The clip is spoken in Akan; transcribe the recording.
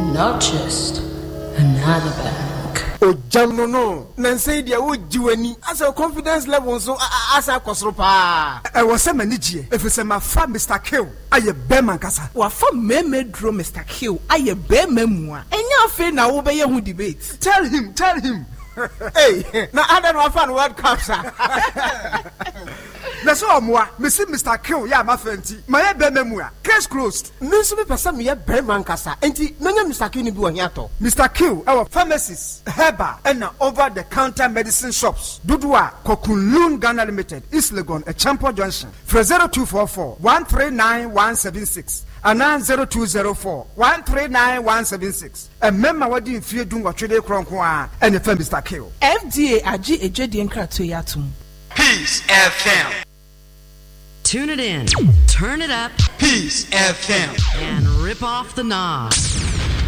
not just another bank. Ojamno no nansay dia wo jiwani as a confidence level so asa kwosoro pa e wo se manigye efese ma fa Mr. Kill aye Beman kasa wa fa meme dro Mr. Kill aye Beman mu a enya afi na wo be ye hu debate. Tell him hey na ada no afa no World Cup sa na so omoa Mr. Kill ya ma fanti ma ye Beman mu a case closed. Me so be person me ye Beman kasa enti menya Mr. Kill ni bi wo hiato. Mr. Kill our pharmacies herbal and over the counter medicine shops Dudua Kokunlun Ghana Limited East Legon a Champion Junction for 0244 139176 and 0204 139176 and member what in fear doing what trade cronkwa and the Mr. Kill FDA aji ejedi nkrato yatum. Peace FM. Tune it in, turn it up, Peace FM, and rip off the knob.